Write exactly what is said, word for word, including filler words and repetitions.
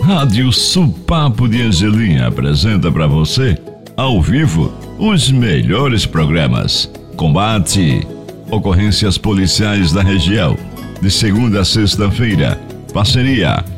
Rádio Supapo de Angelim apresenta para você, ao vivo, os melhores programas. Combate, ocorrências policiais da região, de segunda a sexta-feira. Parceria